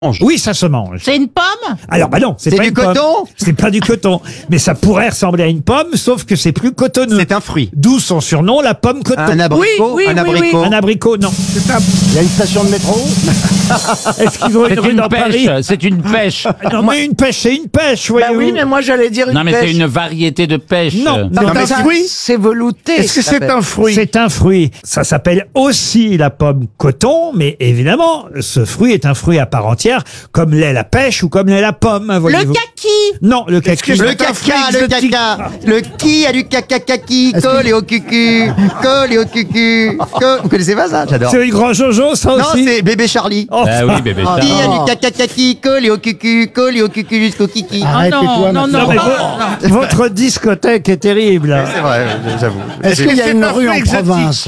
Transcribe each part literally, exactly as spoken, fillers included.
Oui, ça se mange. C'est une pomme? Alors, bah non, c'est C'est pas du une pomme. coton? C'est pas du coton. Mais ça pourrait ressembler à une pomme, sauf que c'est plus cotonneux. C'est un fruit. D'où son surnom, la pomme coton. Un abricot? Oui, oui, un oui, abricot? oui. Un abricot, non. Il y a une station de métro. Est-ce qu'ils ont une C'est rue une dans Paris? pêche, c'est une pêche. Non, mais une pêche, c'est une pêche, Bah voyez-vous. oui, mais moi j'allais dire une Non, mais c'est pêche. une variété de pêche. Non, Non, non, mais mais ça, fruit. c'est velouté. Est-ce que ça c'est s'appelle. un fruit? C'est un fruit. Ça s'appelle aussi la pomme coton, mais évidemment, ce fruit est un fruit à part entière, comme l'est la pêche ou comme l'est la pomme, Le voyez-vous. kaki? Non, le kaki. Le caca, le caca. Le qui a du caca kaki, collé au cucu, collé au cucu. co- Vous connaissez pas ça? J'adore. C'est le grand Jojo, ça Non, aussi. c'est bébé Charlie. Oh, Ah oui, bébé. Qui ça. a du caca kaki, collé au cucu, collé au cucu jusqu'au kiki. Arrête-toi non, non, maintenant. non, mais non, vo- votre discothèque est terrible. C'est vrai, j'avoue. Est-ce qu'il y a c'est une un rue en fruit exotique. province?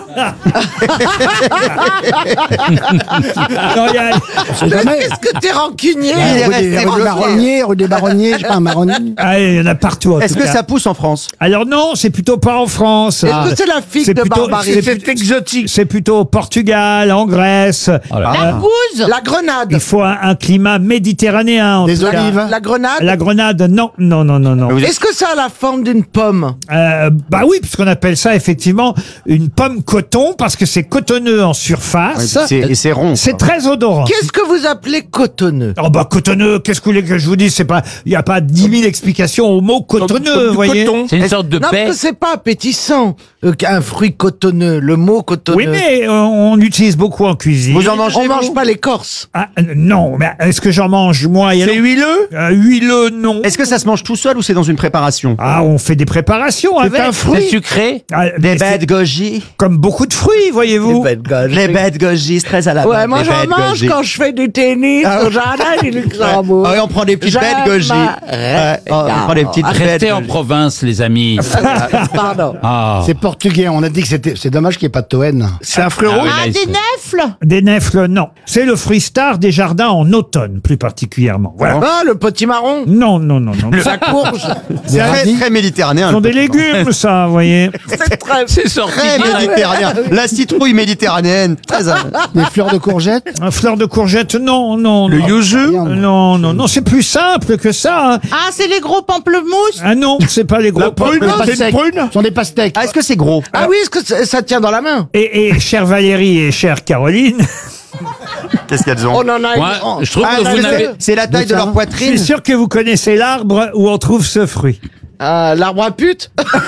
Non, il y a- C'est jamais. Qu'est-ce que t'es rancunier? Il est Rue resté des, rue des bloqué. Baronniers, rue des Baronniers, je sais pas, un marronnier. Ah, il y en a partout. en Est-ce tout que cas. ça pousse en France? Alors non, c'est plutôt pas en France. Est-ce Ah. que c'est la figue C'est de plutôt- Barbarie? c'est- C'est exotique. C'est plutôt au Portugal, en Grèce. Oh là. La gouze? La grenade. Il faut un, un climat méditerranéen. En Des tout cas. olives. La grenade. La grenade, non, non, non, non, non. Vous êtes- Est-ce que ça a la forme d'une pomme? Euh, bah oui, puisqu'on appelle ça effectivement une pomme coton parce que c'est cotonneux en surface. C'est- Et c'est rond. C'est très odorant. Qu'est-ce que vous appelez cotonneux? Oh bah cotonneux, qu'est-ce que vous voulez que je vous dise? C'est pas, il y a pas dix mille explications au mot cotonneux, vous voyez. C'est une sorte de Non, paix. parce que c'est pas appétissant euh, qu'un fruit cotonneux. Le mot cotonneux. Oui, mais euh, on l'utilise beaucoup en cuisine. Vous en mangez? On vous mange pas l'écorce. Ah, euh, non, mais est-ce que j'en mange moi? C'est huileux? euh, Huileux, non. Est-ce que ça se mange tout seul ou c'est dans une préparation? Ah, on fait des préparations avec. un fruit. C'est sucré. Ah, Des mais c'est bêtes goji. comme beaucoup de fruits, voyez-vous. Les bêtes goji, c'est très à la Ouais, mode, moi les j'en bêtes mange goji. quand je fais du tennis Ah au jardin du Luxembourg. Ah oui, on prend des petites Je bêtes goji. m'arrête. Ouais, on prend des petites bêtes Restez en goji. province, les amis. Pardon. Ah. C'est portugais, on a dit que c'était. C'est dommage qu'il n'y ait pas de Toen. C'est un fruit Ah oui, Ah, là, des c'est- nèfles? Des nèfles, non. C'est le fruit star des jardins en automne, plus particulièrement. Voilà. Ah, le potimarron. Non, non, non, non. La courge. Des Très, radis. très méditerranéen. Ce sont le des petit légumes, ça, vous voyez. C'est très... C'est sorti Très direct. méditerranéen. La citrouille méditerranéenne. Très à- Des fleurs de courgettes. Un fleur de courgette, non, non. Le non. yuzu. Non, non, non, c'est plus simple que ça. hein. Ah, c'est les gros pamplemousses? Ah non, c'est pas les gros pommes. C'est une prune. Ce sont des pastèques. Ah, est-ce que c'est gros? Ah oui, est-ce que ça, ça tient dans la main? Et, et chère Valérie et chère Caroline, Qu'est-ce qu'elles ont? On en a Moi, une. je trouve Ah, que non, vous mais n'avez. c'est- c'est la taille de leur je poitrine. suis sûr que vous connaissez l'arbre où on trouve ce fruit. Ah, l'arbre à pute.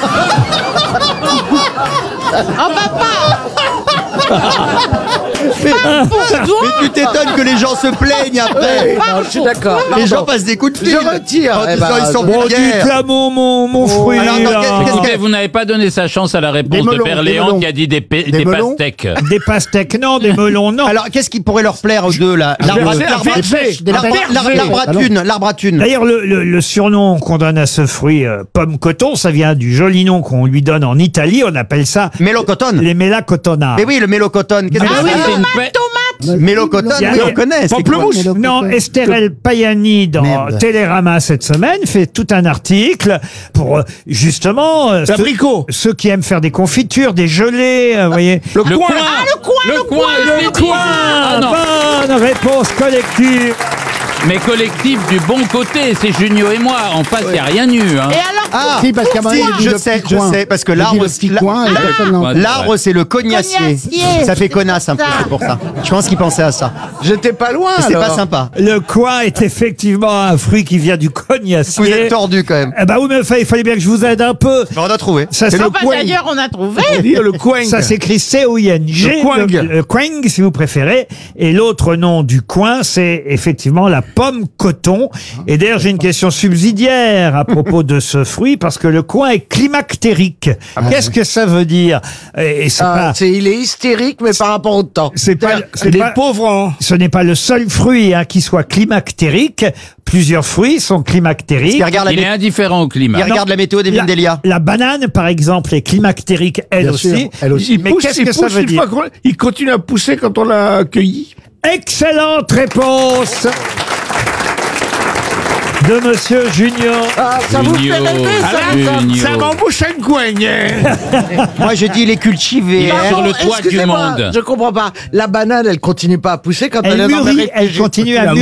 Oh, papa! Mais tu t'étonnes que les gens se plaignent après. Non, je suis d'accord. Les gens Pardon. passent des coups de fil. Je retire. En Eh disant, ben, ils sont Bon, vulgaires. dites là mon, mon, mon fruit. alors, attends, là. qu'est-ce- qu'est-ce Écoutez, vous n'avez pas donné sa chance à la réponse Des melons, de Père des Léon melons. qui a dit des, pe- Des des melons. pastèques. Des pastèques, non, des melons, non. Alors, qu'est-ce qui pourrait leur plaire aux deux, là? L'arbre à- Des l'arbre à- pêches, des l'arbre- pêches. l'arbre- l'arbre à thune, l'arbre à thune. D'ailleurs, le, le, le surnom qu'on donne à ce fruit, euh, pomme coton, ça vient du joli nom qu'on lui donne en Italie. On appelle ça Mélocotone. les mélacotona. Mais oui, le mélocotone. Qu'est-ce que Ah c'est? oui, c'est une paix. Mélocotone, Il y a- oui, on connaît. c'est quoi? Non, Estherelle Payani dans Merde. Télérama cette semaine fait tout un article pour euh, justement euh, ceux, L'abricot. ceux qui aiment faire des confitures, des gelées, euh, vous voyez. Le coin. Ah, le coin, Le le coin. coin, je l'ai dit. Ah non. Bonne réponse collective. Mais collectif du bon côté, c'est Junio et moi. En face, il n'y a rien eu. Hein. Et alors, Ah, Si, parce qu'à un moment, si, il dit je le sais, petit je coin. sais, parce que Il dit l'arbre, le petit la- coin, et personne n'en- Ouais. l'arbre, c'est le cognacier. Cognacier. Ça fait connasse un peu, c'est pour ça. Je pense qu'il pensait à ça. J'étais pas loin. Mais c'est alors. pas sympa. Le coin est effectivement un fruit qui vient du Vous cognacier. êtes tordu quand même. Eh ben oui, mais enfin, il fallait bien que je vous aide un peu. Mais on a trouvé. Ça, c'est ah bah, d'ailleurs, on a trouvé. Le coing. Ça s'écrit C O I N G. Le coing. Le, le coing, si vous préférez. Et l'autre nom du coin, c'est effectivement la pomme coton. Et d'ailleurs, j'ai une question subsidiaire à propos de ce fruit, parce que le coin est climactérique. Qu'est-ce que ça veut dire? Et, et c'est Ah, pas... c'est- il est hystérique, mais par rapport au temps. C'est pas, c'est les pas- pauvres. hein. ce n'est pas le seul fruit hein, qui soit climactérique. Plusieurs fruits sont climactériques. Il regarde la, Il est mé- indifférent au climat. il regarde la météo des La, Vindelia. la banane, par exemple, est climactérique elle Bien aussi. sûr, elle aussi. Mais qu'est-ce que ça veut dire? Il continue à pousser quand on l'a accueilli. Excellente réponse de Monsieur Junior. Ah, ça vous fait Junio, rêver, ça, Junio. ça m'embouche une coigne. Moi, je dis il est cultivé. Il est hein. sur le toit du Excusez-moi, monde. Je comprends pas. La banane, elle continue pas à pousser quand elle, Elle est dans le mûrit, elle réfugié. continue à mûrir.